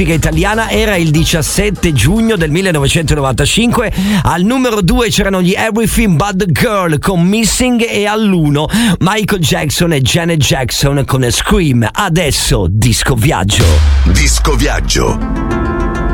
classifica italiana era il 17 giugno del 1995. Al numero 2 c'erano gli Everything But The Girl con Missing e all'1 Michael Jackson e Janet Jackson con Scream. Adesso Disco Viaggio. Disco Viaggio.